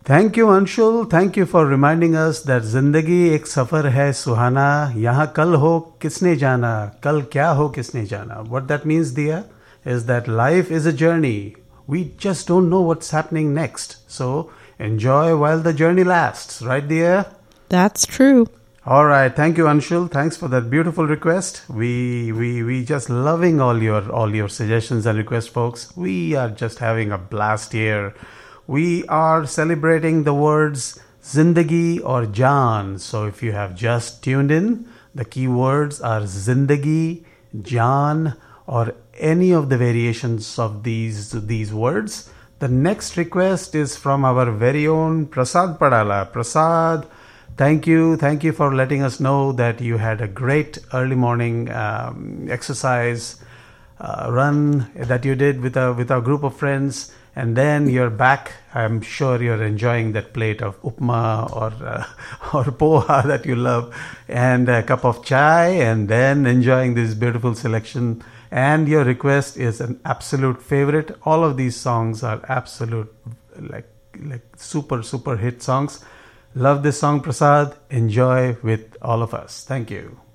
Thank you, Anshul. Thank you for reminding us that जिंदगी एक सफर है सुहाना. यहाँ कल हो किसने जाना, कल क्या हो किसने जाना. What that means, dear, is that life is a journey. We just don't know what's happening next. So enjoy while the journey lasts, right, dear? That's true. All right, thank you, Anshul. Thanks for that beautiful request. We just loving all your suggestions and requests, folks. We are just having a blast here. We are celebrating the words Zindagi or Jaan. So if you have just tuned in, the key words are Zindagi, Jaan, or any of the variations of these words. The next request is from our very own Prasad Padala. Prasad, thank you for letting us know that you had a great early morning exercise run that you did with a group of friends. And then you're back. I'm sure you're enjoying that plate of upma or poha that you love, and a cup of chai, and then enjoying this beautiful selection. And your request is an absolute favorite. All of these songs are absolute, like super hit songs. Love this song, Prasad. Enjoy with all of us. Thank you.